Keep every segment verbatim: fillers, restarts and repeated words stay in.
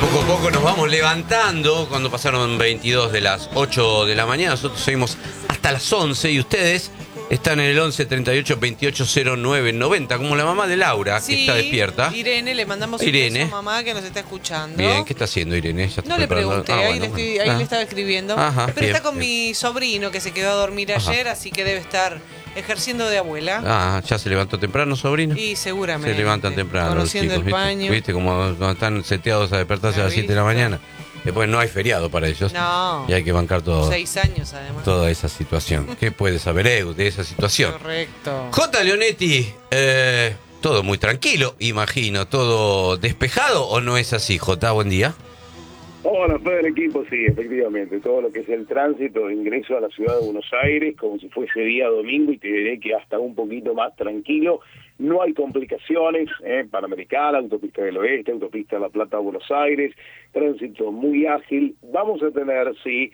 Poco a poco nos vamos levantando cuando pasaron veintidós de las ocho de la mañana. Nosotros seguimos hasta las once y ustedes están en el once treinta y ocho veintiocho cero nueve noventa, como la mamá de Laura, Sí, que está despierta. Irene, le mandamos Irene. un beso a mamá que nos está escuchando. Bien, ¿qué está haciendo Irene? ¿Ya está No le preparando? pregunté, Ah, ahí, bueno, le, estoy- bueno. ahí Ah. le estaba escribiendo. Ajá, Pero bien, está con bien. mi sobrino que se quedó a dormir Ajá. ayer, así que debe estar ejerciendo de abuela. Ah, ¿ya se levantó temprano, sobrino? Y seguramente. Se levantan temprano los Conociendo chicos, el ¿viste? paño. ¿Viste? Como cuando están seteados a despertarse a las ¿La siete de la viste? mañana. Después no hay feriado para ellos. No. Y hay que bancar todo, Seis años además. toda esa situación. ¿Qué puede saber Eu de esa situación? Correcto. J. Leonetti, eh, todo muy tranquilo, imagino. ¿Todo despejado o no es así, J? Buen día. Hola, todo el equipo, sí, efectivamente. Todo lo que es el tránsito, ingreso a la ciudad de Buenos Aires, como si fuese día domingo, y te diré que hasta un poquito más tranquilo. No hay complicaciones, eh, Panamericana, Autopista del Oeste, Autopista La Plata-Buenos Aires, tránsito muy ágil. Vamos a tener, sí,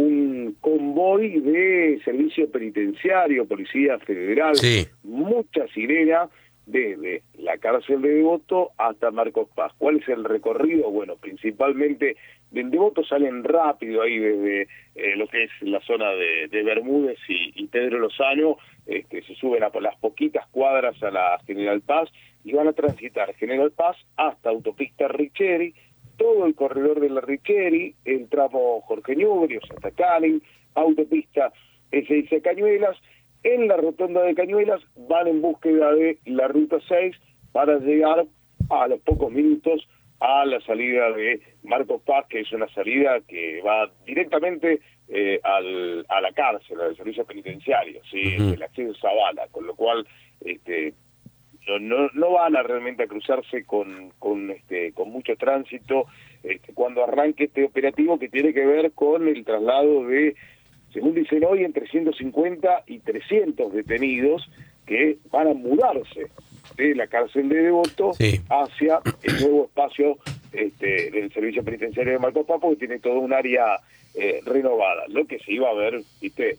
un convoy de servicio penitenciario, Policía Federal, Sí. mucha sirena, desde la cárcel de Devoto hasta Marcos Paz. ¿Cuál es el recorrido? Bueno, principalmente del Devoto salen rápido ahí desde eh, lo que es la zona de, de Bermúdez y, y Pedro Lozano, este, se suben a por las poquitas cuadras a la General Paz y van a transitar General Paz hasta Autopista Richeri, todo el corredor de la Richeri, el tramo Jorge Ñubrios hasta Canning, Autopista S S Cañuelas. En la rotonda de Cañuelas van en búsqueda de la ruta seis para llegar a los pocos minutos a la salida de Marcos Paz, que es una salida que va directamente eh, al, a la cárcel, al servicio penitenciario, ¿sí? Uh-huh. El acceso a Zavala, con lo cual este, no, no, no van a realmente a cruzarse con, con, este, con mucho tránsito este, cuando arranque este operativo que tiene que ver con el traslado de, según dicen hoy, entre ciento cincuenta y trescientos detenidos que van a mudarse de la cárcel de Devoto Sí. hacia el nuevo espacio este, del servicio penitenciario de Marcos Paz, porque tiene todo un área eh, renovada. Lo que se iba a ver, viste,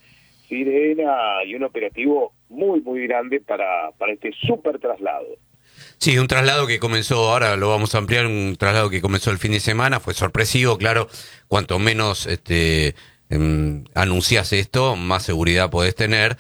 sirena y un operativo muy, muy grande para, para este súper traslado. Sí, un traslado que comenzó, ahora lo vamos a ampliar, un traslado que comenzó el fin de semana, fue sorpresivo, claro, cuanto menos este, eh, anunciás esto, más seguridad podés tener.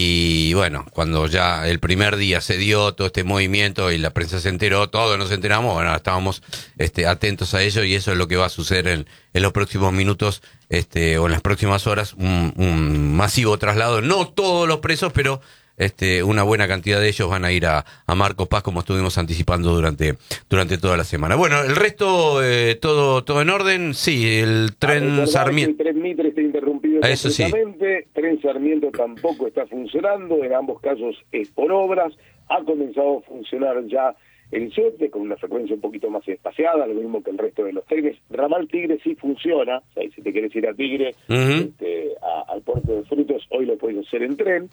Y bueno, cuando ya el primer día se dio todo este movimiento y la prensa se enteró, todos nos enteramos, bueno, estábamos este, atentos a ello y eso es lo que va a suceder en, en los próximos minutos este, o en las próximas horas, un, un masivo traslado, no todos los presos, pero este, una buena cantidad de ellos van a ir a, a Marcos Paz, como estuvimos anticipando durante, durante toda la semana. Bueno, el resto, eh, todo, todo en orden, sí, el tren Sarmiento. El tren Mitre está interrumpido Eso sí. completamente, tren Sarmiento tampoco está funcionando, en ambos casos es por obras, ha comenzado a funcionar ya el siete con una frecuencia un poquito más espaciada, lo mismo que el resto de los trenes. Ramal Tigre sí funciona, o sea, si te quieres ir a Tigre, Uh-huh. este, a- al puerto de Frutos, hoy lo puedes hacer en tren.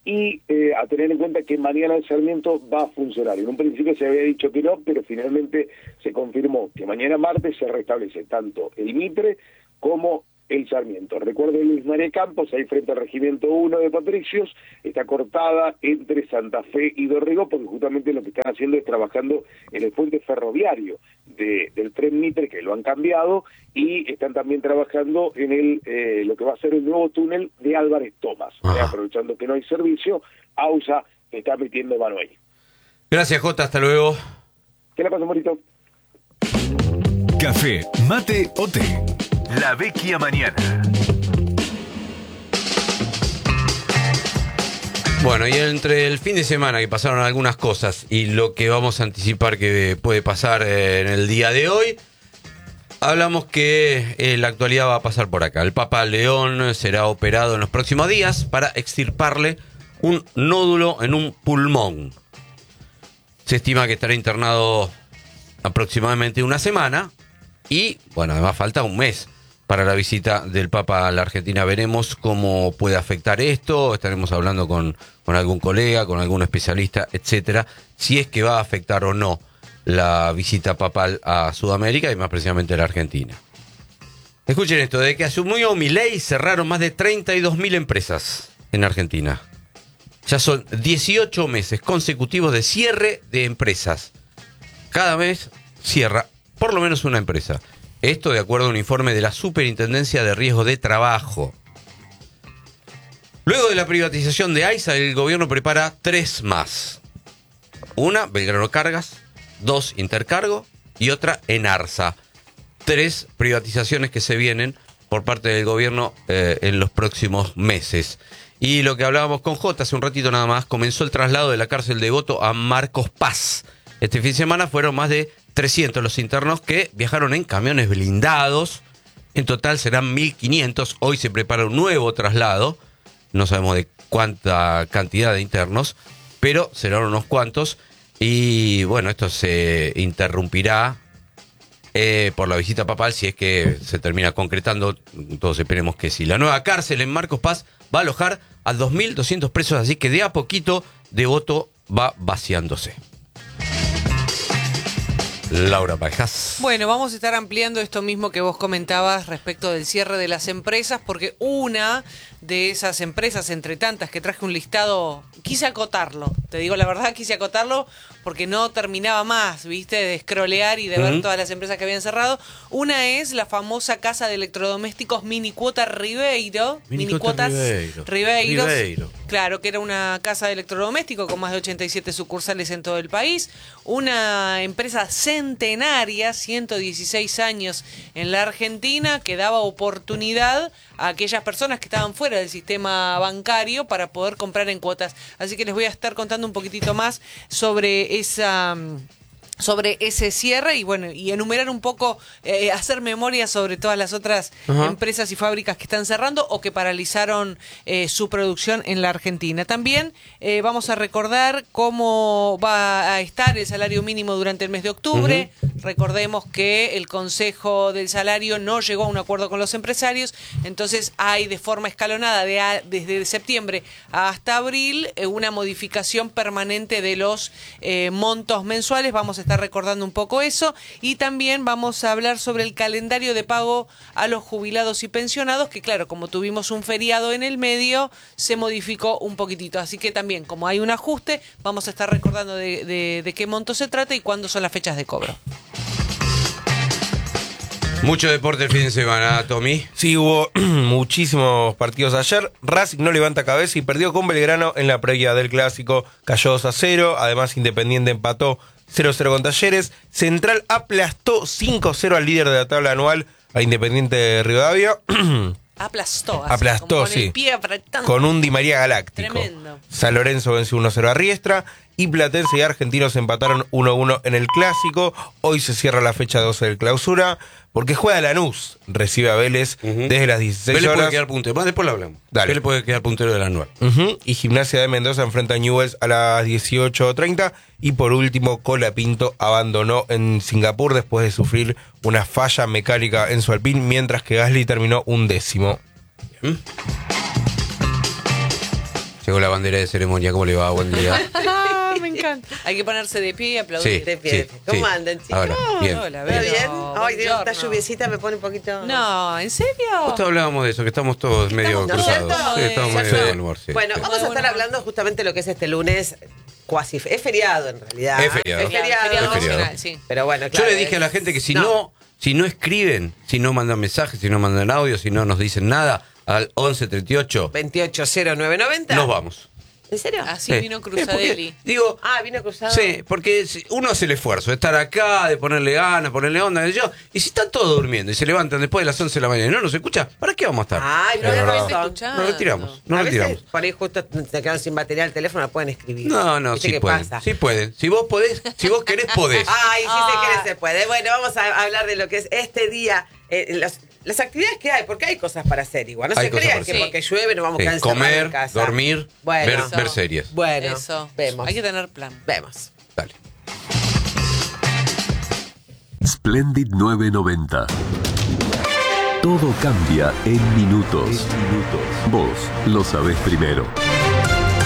Y eh, a tener en cuenta que mañana el Sarmiento va a funcionar. En un principio se había dicho que no, pero finalmente se confirmó que mañana martes se restablece tanto el Mitre como el Sarmiento. Recuerden Luis María Campos, ahí frente al Regimiento uno de Patricios, está cortada entre Santa Fe y Dorrego, porque justamente lo que están haciendo es trabajando en el puente ferroviario de, del tren Mitre, que lo han cambiado, y están también trabajando en el eh, lo que va a ser el nuevo túnel de Álvarez Tomás. Eh, aprovechando que no hay servicio, AUSA está metiendo mano ahí. Gracias, Jota, hasta luego. ¿Qué le pasa, Morito? Café, mate o té. La Vecchia Mañana. Bueno, y entre el fin de semana que pasaron algunas cosas y lo que vamos a anticipar que puede pasar eh, en el día de hoy, hablamos que eh, la actualidad va a pasar por acá. El Papa León será operado en los próximos días para extirparle un nódulo en un pulmón. Se estima que estará internado aproximadamente una semana y, bueno, además falta un mes para la visita del Papa a la Argentina. Veremos cómo puede afectar esto, estaremos hablando con, con algún colega, con algún especialista, etcétera, si es que va a afectar o no la visita papal a Sudamérica y más precisamente a la Argentina. Escuchen esto, desde que asumió Milei cerraron más de treinta y dos mil empresas en Argentina. Ya son dieciocho meses consecutivos de cierre de empresas. Cada mes cierra por lo menos una empresa. Esto de acuerdo a un informe de la Superintendencia de Riesgo de Trabajo. Luego de la privatización de AISA, el gobierno prepara tres más. Una, Belgrano Cargas, dos, Intercargo y otra, Enarsa. Tres privatizaciones que se vienen por parte del gobierno eh, en los próximos meses. Y lo que hablábamos con Jota hace un ratito nada más, comenzó el traslado de la cárcel de Devoto a Marcos Paz. Este fin de semana fueron más de trescientos los internos que viajaron en camiones blindados. En total serán mil quinientos. Hoy se prepara un nuevo traslado. No sabemos de cuánta cantidad de internos, pero serán unos cuantos. Y bueno, esto se interrumpirá eh, por la visita papal, si es que se termina concretando. Todos esperemos que sí. La nueva cárcel en Marcos Paz va a alojar a dos mil doscientos presos, así que de a poquito Devoto va vaciándose. Laura Pajas. Bueno, vamos a estar ampliando esto mismo que vos comentabas respecto del cierre de las empresas, porque una de esas empresas, entre tantas que traje un listado, quise acotarlo, te digo la verdad, quise acotarlo porque no terminaba más, viste, de scrollear y de uh-huh. ver todas las empresas que habían cerrado. Una es la famosa casa de electrodomésticos Minicuota Ribeiro. Minicuotas Ribeiro. Ribeiros. Ribeiro. Claro, que era una casa de electrodomésticos con más de ochenta y siete sucursales en todo el país. Una empresa centenaria, ciento dieciséis años en la Argentina, que daba oportunidad a aquellas personas que estaban fuera del sistema bancario para poder comprar en cuotas. Así que les voy a estar contando un poquitito más sobre esa... sobre ese cierre y bueno, y enumerar un poco, eh, hacer memoria sobre todas las otras uh-huh. empresas y fábricas que están cerrando o que paralizaron eh, su producción en la Argentina. También eh, vamos a recordar cómo va a estar el salario mínimo durante el mes de octubre. Uh-huh. Recordemos que el Consejo del Salario no llegó a un acuerdo con los empresarios, entonces hay de forma escalonada de a, desde septiembre hasta abril eh, una modificación permanente de los eh, montos mensuales. Vamos a estar recordando un poco eso y también vamos a hablar sobre el calendario de pago a los jubilados y pensionados, que claro, como tuvimos un feriado en el medio, se modificó un poquitito, así que también como hay un ajuste, vamos a estar recordando de, de, de qué monto se trata y cuándo son las fechas de cobro. Mucho deporte el fin de semana, Tommy. Sí, hubo muchísimos partidos ayer. Racing no levanta cabeza y perdió con Belgrano en la previa del Clásico. Cayó dos a cero. Además, Independiente empató cero a cero con Talleres. Central aplastó cinco a cero al líder de la tabla anual, a Independiente de Rivadavia. Aplastó. Así, aplastó, con sí. El pie apretando. Con un Di María galáctico. Tremendo. San Lorenzo venció uno a cero a Riestra. Y Platense y Argentinos empataron uno a uno en el Clásico. Hoy se cierra la fecha doce del Clausura, porque juega Lanús, recibe a Vélez uh-huh. desde las dieciséis Vélez horas. Puede quedar puntero, más después lo hablamos. Dale. Vélez puede quedar puntero del anual. Uh-huh. Y Gimnasia de Mendoza enfrenta a Newell's a las dieciocho treinta. Y por último, Colapinto abandonó en Singapur después de sufrir una falla mecánica en su Alpine, mientras que Gasly terminó un décimo. Bien. Llegó la bandera de ceremonia, ¿cómo le va? Buen día. Me encanta. Hay que ponerse de pie y aplaudir. Sí, de pie, sí, de pie. ¿Cómo sí. andan, chicos? Ahora, bien. Hola, ¿Todo Vero. bien? Ay, Dios, Buongiorno. esta lluviecita me pone un poquito... No, ¿en serio? Justo hablábamos de eso, que estamos todos medio ¿no es cruzados. cierto? Sí, estamos Sí, medio sí. de buen humor, sí, Bueno, sí. vamos a estar hablando justamente de lo que es este lunes, cuasi, es feriado en realidad. Es feriado. Es feriado. Es feriado. nacional, sí. Pero bueno, claro. Yo le dije es- a la gente que si no. si no escriben, si no mandan mensajes, si no mandan audio, si no nos dicen nada, al once treinta y ocho veintiocho cero nueve noventa. nos vamos. ¿En serio? Así Sí. vino Sí, porque, Cruzadelli. digo, Ah, vino cruzado. sí, porque si- uno hace el esfuerzo de estar acá, de ponerle ganas, ponerle onda, qué sé yo, y si están todos durmiendo y se levantan después de las once de la mañana y no nos escucha, ¿para qué vamos a estar? Ay, no Es es verdad. razón. escuchando. Nos retiramos, nos a retiramos. veces por ahí justo se quedan sin batería el teléfono, la pueden escribir. No, no, ¿Viste sí qué pueden, pasa? sí pueden. Si vos podés, si vos querés, podés. Ay, sí Ah. se quiere, se puede. Bueno, vamos a hablar de lo que es este día, eh, las, las actividades que hay, porque hay cosas para hacer igual. No Hay se cosas crean para que hacer. porque llueve nos vamos a Sí, quedar encerrados comer, en casa. dormir, Bueno, ver, Eso. ver series. Bueno, Eso. vemos. Hay que tener plan. Vemos. Dale. Splendid nueve noventa. Todo cambia en minutos. Vos lo sabés primero.